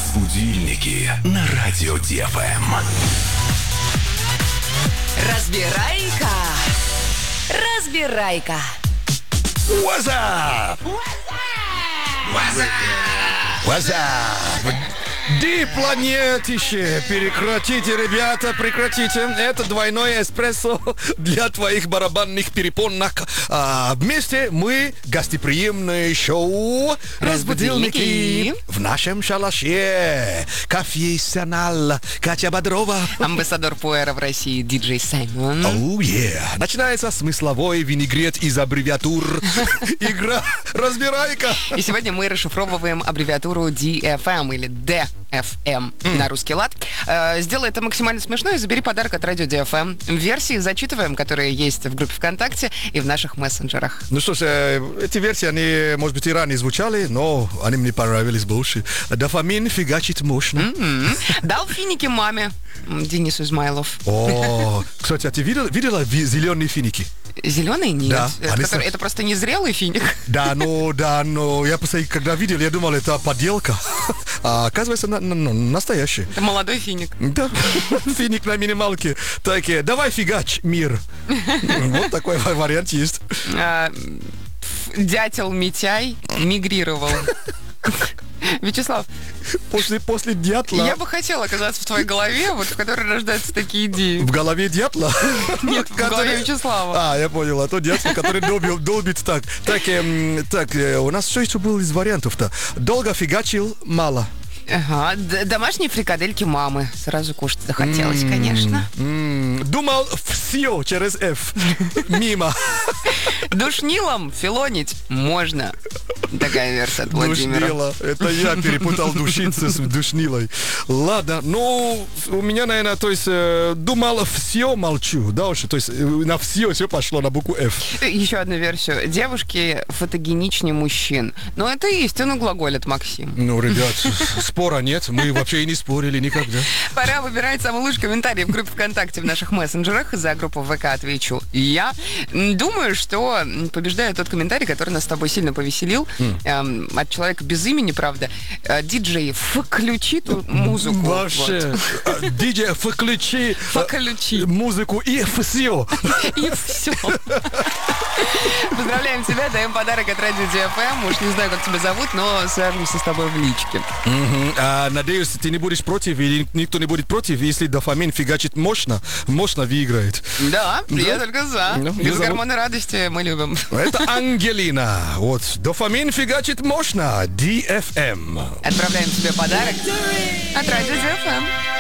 Будильники на радио ДФМ. Разбирайка. What's up? What's up? Дипланетище, прекратите, ребята, прекратите. Это двойное эспрессо для твоих барабанных перепонок. Вместе мы гостеприимное шоу «Разбудилники» в нашем шалаше. Кофессионал Катя Бодрова. Амбассадор пуэра в России диджей Саймон. Oh, yeah. Начинается смысловой винегрет из аббревиатур. Игра «Разбирайка». И сегодня мы расшифровываем аббревиатуру DFM или DFM на русский лад. Сделай это максимально смешно и забери подарок от радио DFM. Версии зачитываем, которые есть в группе ВКонтакте и в наших мессенджерах. Ну что ж, эти версии, они, может быть, и ранее звучали, но они мне понравились больше. Дофамин фигачит мощно. Дал финики маме. Денис Измайлов. О, кстати, а ты видела зеленые финики? Зеленый? Нет. Да, Это просто незрелый финик. Да, но я просто, когда видел, я думал, это подделка. А оказывается, настоящий. Это молодой финик. Да, финик на минималке. Так, давай фигач, мир. Вот такой вариант есть. Дятел Митяй мигрировал. Вячеслав, после дятла... я бы хотела оказаться в твоей голове, вот в которой рождаются такие идеи. В голове дятла? Нет, в голове Вячеслава. Я понял, а то дятел, который долбит так. Так, у нас что еще было из вариантов-то? Долго фигачил, мало. Ага, домашние фрикадельки мамы. Сразу кушать захотелось, конечно. Думал, все через F. Мимо. Душнилом филонить можно. Такая версия от Владимира. Душнила. Это я перепутал душиться с душнилой. Ладно, ну, у меня, наверное, то есть, думал, все молчу, да, уж, то есть, на все пошло на букву F. Еще одну версию. Девушки фотогеничнее мужчин. Но это истину глаголит Максим. Ну, ребят, спора нет, мы вообще и не спорили никогда. Пора выбирать самый лучший комментарий в группе ВКонтакте в наших мессенджерах. За группу ВК отвечу я. Думаю, что побеждает тот комментарий, который нас с тобой сильно повеселил. От человека без имени, правда. Диджей, включи ту музыку. Вообще. Вот. Диджей, включи музыку и все. И все. Поздравляем тебя, даем подарок от радио DFM. Уж не знаю, как тебя зовут, но свяжемся с тобой в личке. Надеюсь, ты не будешь против, или никто не будет против, если дофамин фигачит мощно выиграет. Да, я только за. Без гормона радости мы любим. Это Ангелина. Вот, дофамин фигачит мощно. DFM. Отправляем тебе подарок от радио DFM.